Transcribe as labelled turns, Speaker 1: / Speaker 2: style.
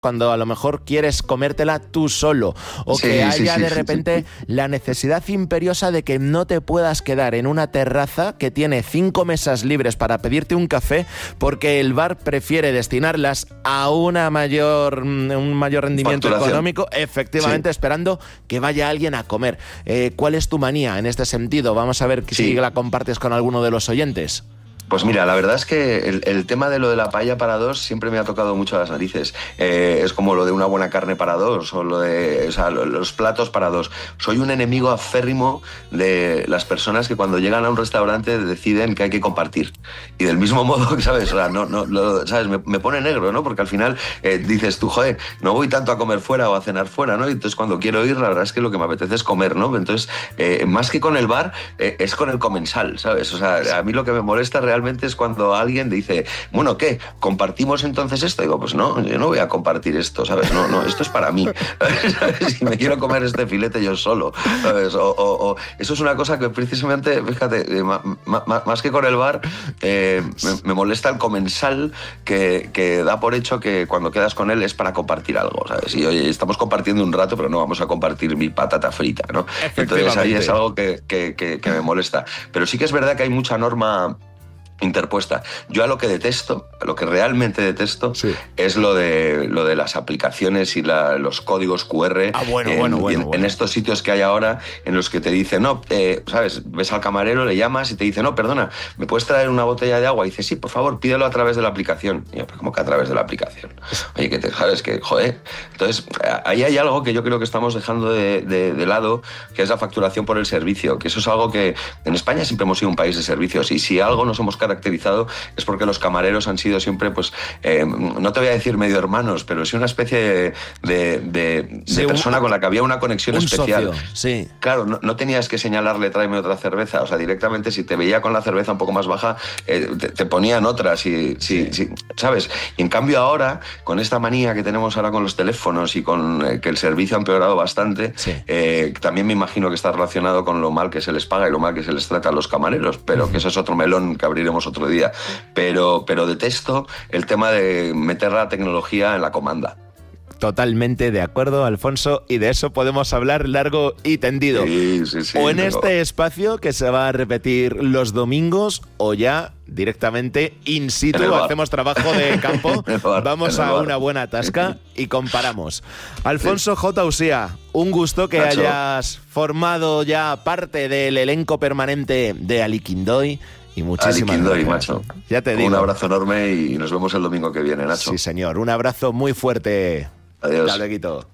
Speaker 1: cuando a lo mejor quieres comértela tú solo, o que haya de repente la necesidad imperiosa de que no te puedas quedar en una terraza que tiene 5 mesas libres para pedirte un café, porque el bar prefiere destinarlas a un mayor rendimiento económico, efectivamente, esperando que vaya alguien a comer. ¿Cuál es tu manía en este sentido? Vamos a ver si la compartes con alguno de los oyentes.
Speaker 2: Pues mira, la verdad es que el tema de lo de la paella para dos siempre me ha tocado mucho las narices. Es como lo de una buena carne para dos, o los platos para dos. Soy un enemigo aférrimo de las personas que cuando llegan a un restaurante deciden que hay que compartir. Y del mismo modo, ¿sabes? O sea, ¿sabes? Me pone negro, ¿no? Porque al final dices tú, joder, no voy tanto a comer fuera o a cenar fuera, ¿no? Y entonces cuando quiero ir, la verdad es que lo que me apetece es comer, ¿no? Entonces, más que con el bar, es con el comensal, ¿sabes? O sea, a mí lo que me molesta realmente es cuando alguien dice, bueno, ¿qué? ¿Compartimos entonces esto? Digo, pues no, yo no voy a compartir esto, ¿sabes? No, esto es para mí, ¿sabes? Si me quiero comer este filete yo solo, ¿sabes? O eso es una cosa que precisamente, fíjate, más que con el bar, me molesta el comensal que da por hecho que cuando quedas con él es para compartir algo, ¿sabes? Y oye, estamos compartiendo un rato, pero no vamos a compartir mi patata frita, ¿no? Entonces ahí es algo que me molesta. Pero sí que es verdad que hay mucha norma interpuesta. Yo a lo que detesto, a lo que realmente detesto, es lo de las aplicaciones y los códigos QR en estos sitios que hay ahora en los que te dicen, no, ¿sabes? Ves al camarero, le llamas y te dice, no, perdona, ¿me puedes traer una botella de agua? Y dice, sí, por favor, pídelo a través de la aplicación. Y yo, ¿cómo que a través de la aplicación? Oye, que te sabes que, joder. Entonces, ahí hay algo que yo creo que estamos dejando de lado, que es la facturación por el servicio, que eso es algo que en España siempre hemos sido un país de servicios, y si algo nos hemos caracterizado es porque los camareros han sido siempre, pues, no te voy a decir medio hermanos, pero sí una especie de persona con la que había una conexión especial.
Speaker 1: Socio, sí.
Speaker 2: Claro, no tenías que señalarle tráeme otra cerveza, o sea, directamente si te veía con la cerveza un poco más baja, te ponían otras, ¿sabes? Y en cambio ahora, con esta manía que tenemos ahora con los teléfonos y con que el servicio ha empeorado bastante, también me imagino que está relacionado con lo mal que se les paga y lo mal que se les trata a los camareros, pero que eso es otro melón que abriremos otro día. Pero detesto el tema de meter la tecnología en la comanda.
Speaker 1: Totalmente de acuerdo, Alfonso, y de eso podemos hablar largo y tendido.
Speaker 2: Sí,
Speaker 1: o en este espacio que se va a repetir los domingos, o ya directamente in situ, hacemos trabajo de campo, vamos a una buena tasca y comparamos. Alfonso J. Usía, un gusto que hayas formado ya parte del elenco permanente de Aliquindoy. Y muchísimas gracias.
Speaker 2: Macho.
Speaker 1: Ya te digo.
Speaker 2: Un abrazo enorme y nos vemos el domingo que viene, Nacho.
Speaker 1: Sí, señor. Un abrazo muy fuerte.
Speaker 2: Adiós.
Speaker 1: Hasta luego.